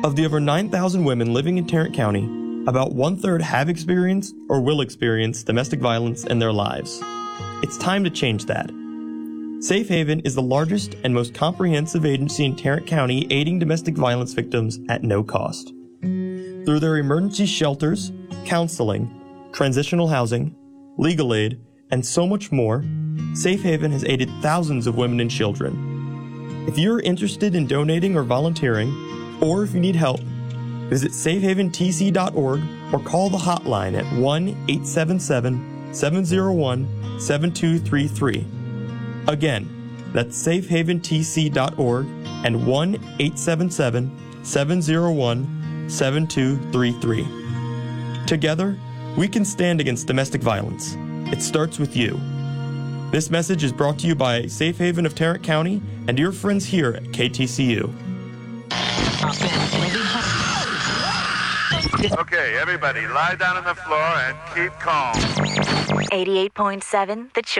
Of the over 9,000 women living in Tarrant County, about one-third have experienced or will experience domestic violence in their lives. It's time to change that. Safe Haven is the largest and most comprehensive agency in Tarrant County aiding domestic violence victims at no cost. Through their emergency shelters, counseling, transitional housing, legal aid, and so much more, Safe Haven has aided thousands of women and children. If you're interested in donating or volunteering, or if you need help, visit safehaventc.org or call the hotline at 1-877-701-7233. Again, that's safehaventc.org and 1-877-701-7233. Together, we can stand against domestic violence. It starts with you. This message is brought to you by Safe Haven of Tarrant County and your friends here at KTCU. Okay, everybody, lie down on the floor and keep calm. 88.7, The Choice.